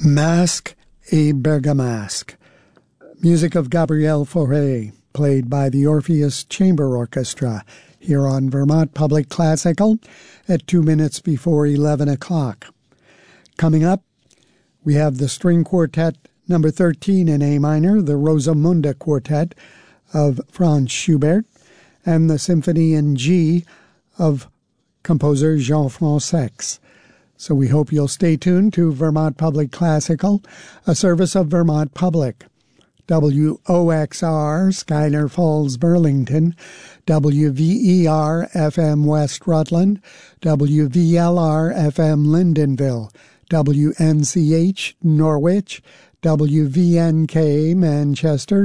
Masque et Bergamasque, music of Gabriel Fauré, played by the Orpheus Chamber Orchestra here on Vermont Public Classical at 2 minutes before 11 o'clock. Coming up, we have the String Quartet number 13 in A minor, the Rosamunde Quartet of Franz Schubert, and the Symphony in G of composer Jean-François. So we hope you'll stay tuned to Vermont Public Classical, a service of Vermont Public. WOXR, Schuyler Falls, Burlington, WVER FM West Rutland, WVLR FM Lyndonville, WNCH Norwich, WVNK Manchester,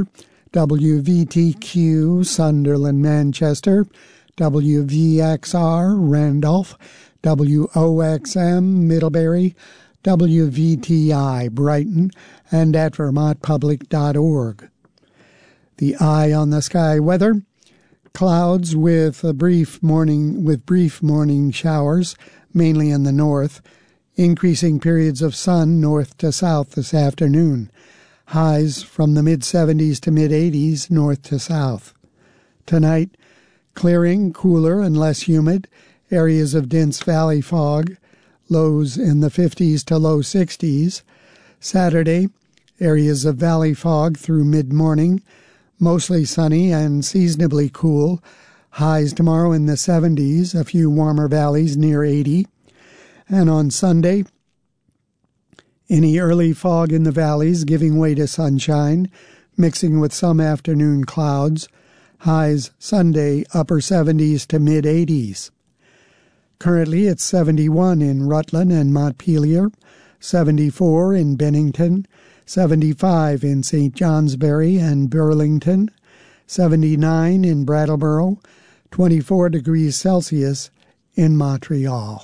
WVTQ Sunderland Manchester, WVXR Randolph, WOXM Middlebury, WVTI Brighton, and at vermontpublic.org. The eye on the sky weather: clouds with brief morning showers, mainly in the north, increasing periods of sun north to south this afternoon. Highs from the mid-70s to mid-80s north to south. Tonight, clearing, cooler and less humid, areas of dense valley fog, lows in the 50s to low 60s. Saturday, areas of valley fog through mid-morning, mostly sunny and seasonably cool. Highs tomorrow in the 70s, a few warmer valleys near 80. And on Sunday, any early fog in the valleys giving way to sunshine, mixing with some afternoon clouds. Highs Sunday, upper 70s to mid-80s. Currently, it's 71 in Rutland and Montpelier, 74 in Bennington, 75 in St. Johnsbury and Burlington, 79 in Brattleboro, 24 degrees Celsius in Montreal.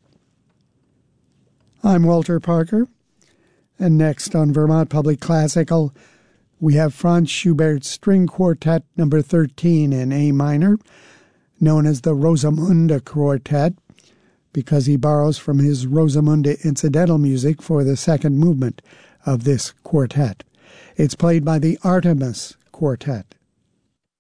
I'm Walter Parker, and next on Vermont Public Classical, we have Franz Schubert's String Quartet number 13 in A minor, known as the Rosamunde Quartet, because he borrows from his Rosamunde incidental music for the second movement of this quartet. It's played by the Artemis Quartet.